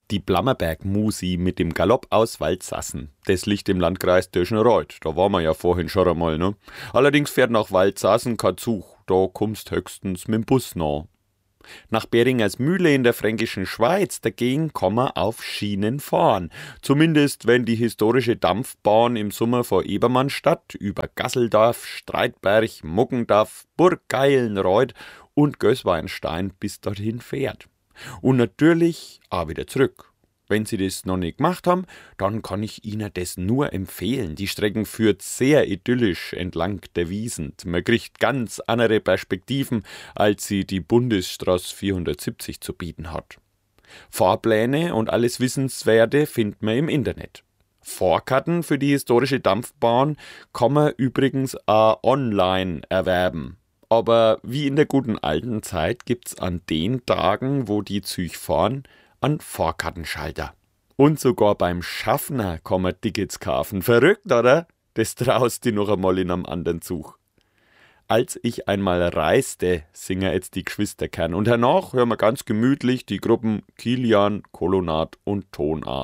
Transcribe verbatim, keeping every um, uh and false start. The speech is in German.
Die Blammerberg-Musi mit dem Galopp aus Waldsassen. Das liegt im Landkreis Döschenreuth. Da waren wir ja vorhin schon einmal, ne? Allerdings fährt nach Waldsassen kein Zug. Da kommst höchstens mit dem Bus nach. Nach Beringers Mühle in der fränkischen Schweiz dagegen kann man auf Schienen fahren. Zumindest wenn die historische Dampfbahn im Sommer vor Ebermannstadt über Gasseldorf, Streitberg, Muggendorf, Burg Geilenreuth und Gößweinstein bis dorthin fährt. Und natürlich auch wieder zurück. Wenn Sie das noch nicht gemacht haben, dann kann ich Ihnen das nur empfehlen. Die Strecken führt sehr idyllisch entlang der Wiesen. Man kriegt ganz andere Perspektiven, als sie die Bundesstraße vierhundertsiebzig zu bieten hat. Fahrpläne und alles Wissenswerte findet man im Internet. Fahrkarten für die historische Dampfbahn kann man übrigens auch online erwerben. Aber wie in der guten alten Zeit gibt's an den Tagen, wo die Züge fahren, einen Fahrkartenschalter. Und sogar beim Schaffner kann man Tickets kaufen. Verrückt, oder? Das traust du noch einmal in einem anderen Zug. Als ich einmal reiste, singen jetzt die Geschwisterkern. Und danach hören wir ganz gemütlich die Gruppen Kilian, Kolonat und Tonart.